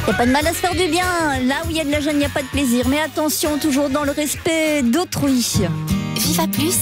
n'y a pas de mal à se faire du bien. Là où il y a de la gêne, il n'y a pas de plaisir. Mais attention, toujours dans le respect d'autrui. Viva Plus,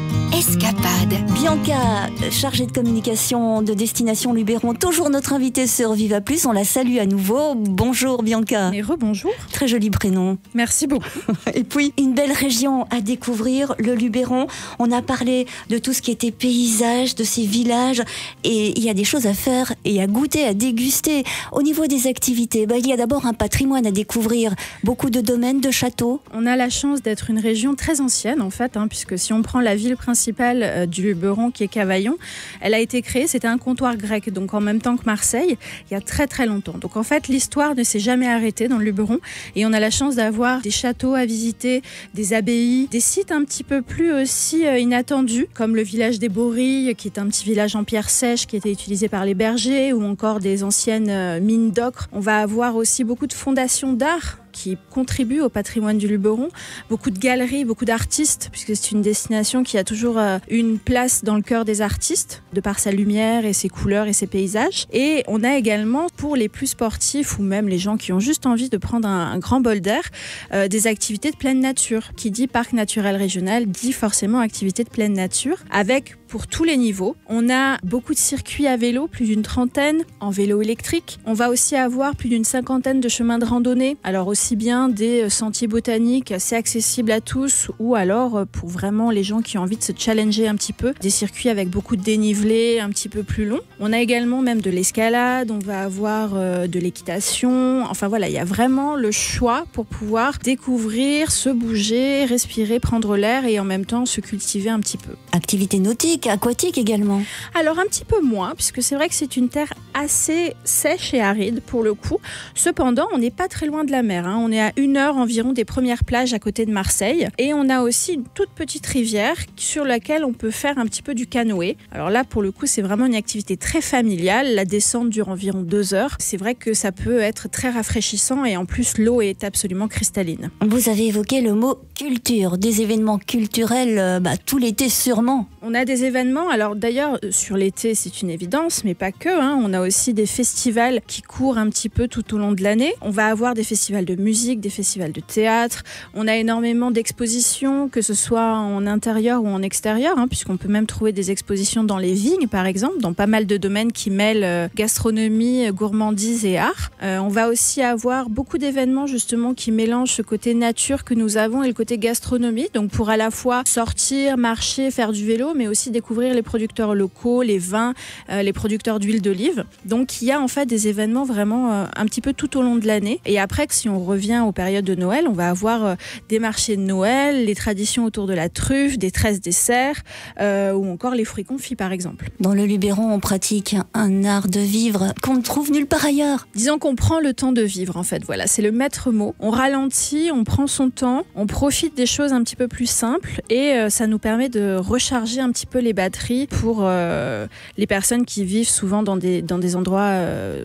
escapade. Bianca, chargée de communication de Destination Luberon, toujours notre invitée sur Viva Plus. On la salue à nouveau. Bonjour Bianca. Et rebonjour. Très joli prénom. Merci beaucoup. Et puis, une belle région à découvrir, le Luberon. On a parlé de tout ce qui était paysage, de ces villages. Et il y a des choses à faire et à goûter, à déguster. Au niveau des activités, il y a d'abord un patrimoine à découvrir. Beaucoup de domaines, de châteaux. On a la chance d'être une région très ancienne, en fait, puisque si on prend la ville principale du Luberon, qui est Cavaillon, elle a été créée, c'était un comptoir grec, donc en même temps que Marseille, il y a très très longtemps. Donc en fait, l'histoire ne s'est jamais arrêtée dans le Luberon et on a la chance d'avoir des châteaux à visiter, des abbayes, des sites un petit peu plus aussi inattendus, comme le village des Borilles, qui est un petit village en pierre sèche qui était utilisé par les bergers, ou encore des anciennes mines d'ocre. On va avoir aussi beaucoup de fondations d'art qui contribuent au patrimoine du Luberon, beaucoup de galeries, beaucoup d'artistes, puisque c'est une destination qui a toujours une place dans le cœur des artistes, de par sa lumière et ses couleurs et ses paysages. Et on a également, pour les plus sportifs ou même les gens qui ont juste envie de prendre un grand bol d'air, des activités de pleine nature. Qui dit parc naturel régional dit forcément activités de pleine nature, avec pour tous les niveaux. On a beaucoup de circuits à vélo, plus d'une trentaine, en vélo électrique. On va aussi avoir plus d'une cinquantaine de chemins de randonnée, alors aussi bien des sentiers botaniques assez accessibles à tous, ou alors pour vraiment les gens qui ont envie de se challenger un petit peu, des circuits avec beaucoup de dénivelé, un petit peu plus longs. On a également même de l'escalade, on va avoir de l'équitation, enfin voilà, il y a vraiment le choix pour pouvoir découvrir, se bouger, respirer, prendre l'air et en même temps se cultiver un petit peu. Activités nautiques, aquatiques également. Alors un petit peu moins, puisque c'est vrai que c'est une terre assez sèche et aride pour le coup. Cependant, on n'est pas très loin de la mer. On est à 1 heure environ des premières plages à côté de Marseille. Et on a aussi une toute petite rivière sur laquelle on peut faire un petit peu du canoë. Alors là, pour le coup, c'est vraiment une activité très familiale. La descente dure environ 2 heures. C'est vrai que ça peut être très rafraîchissant et en plus, l'eau est absolument cristalline. Vous avez évoqué le mot culture, des événements culturels tout l'été sûrement. On a des événements, alors d'ailleurs sur l'été c'est une évidence, mais pas que. On a aussi des festivals qui courent un petit peu tout au long de l'année. On va avoir des festivals de musique, des festivals de théâtre. On a énormément d'expositions, que ce soit en intérieur ou en extérieur, puisqu'on peut même trouver des expositions dans les vignes par exemple, dans pas mal de domaines qui mêlent gastronomie, gourmandise et art. On va aussi avoir beaucoup d'événements justement qui mélangent ce côté nature que nous avons et le côté gastronomie, donc pour à la fois sortir, marcher, faire du vélo, mais aussi découvrir les producteurs locaux, les vins, les producteurs d'huile d'olive. Donc il y a en fait des événements vraiment un petit peu tout au long de l'année. Et après, si on revient aux périodes de Noël, on va avoir des marchés de Noël, les traditions autour de la truffe, des tresses desserts ou encore les fruits confits par exemple. Dans le Luberon, on pratique un art de vivre qu'on ne trouve nulle part ailleurs. Disons qu'on prend le temps de vivre en fait, voilà, c'est le maître mot. On ralentit, on prend son temps, on profite des choses un petit peu plus simples et ça nous permet de recharger un petit peu les batteries pour les personnes qui vivent souvent dans des endroits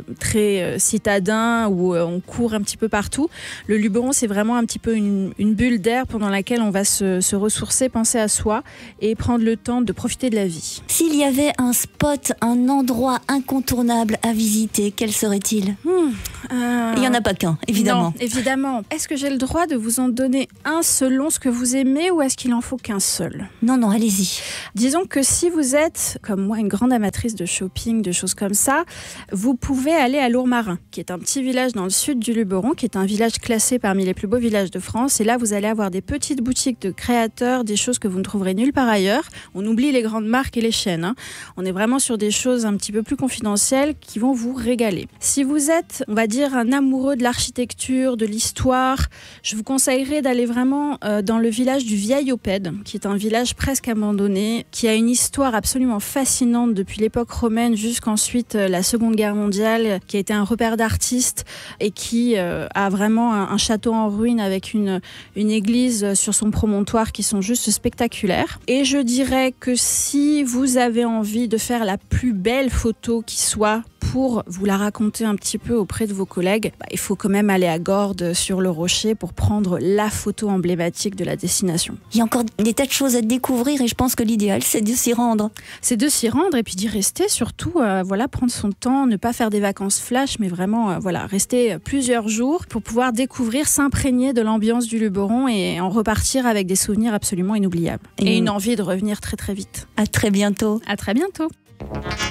très citadins où on court un petit peu partout. Le Luberon, c'est vraiment un petit peu une bulle d'air pendant laquelle on va se ressourcer, penser à soi et prendre le temps de profiter de la vie. S'il y avait un spot, un endroit incontournable à visiter, quel serait-il ? Il n'y en a pas qu'un, évidemment. Non, évidemment. Est-ce que j'ai le droit de vous en donner un selon ce que vous aimez ou est-ce qu'il en faut qu'un seul ? Non, allez-y. Disons que si vous êtes, comme moi, une grande amatrice de shopping, de choses comme ça, vous pouvez aller à Lourmarin, qui est un petit village dans le sud du Luberon, qui est un village classé parmi les plus beaux villages de France. Et là, vous allez avoir des petites boutiques de créateurs, des choses que vous ne trouverez nulle part ailleurs. On oublie les grandes marques et les chaînes. On est vraiment sur des choses un petit peu plus confidentielles qui vont vous régaler. Si vous êtes, on va dire, un amoureux de l'architecture, de l'histoire, je vous conseillerais d'aller vraiment dans le village du Vieil Opède, qui est un village presque abandonné, qui a une histoire absolument fascinante depuis l'époque romaine jusqu'ensuite la Seconde Guerre mondiale, qui a été un repère d'artistes et qui a vraiment un château en ruine avec une église sur son promontoire qui sont juste spectaculaires. Et je dirais que si vous avez envie de faire la plus belle photo qui soit pour vous la raconter un petit peu auprès de vos collègues, il faut quand même aller à Gordes sur le rocher pour prendre la photo emblématique de la destination. Il y a encore des tas de choses à découvrir et je pense que l'idéal, c'est de s'y rendre. C'est de s'y rendre et puis d'y rester, surtout, prendre son temps, ne pas faire des vacances flash, mais vraiment, rester plusieurs jours pour pouvoir découvrir, s'imprégner de l'ambiance du Luberon et en repartir avec des souvenirs absolument inoubliables. Et une envie de revenir très très vite. À très bientôt. À très bientôt.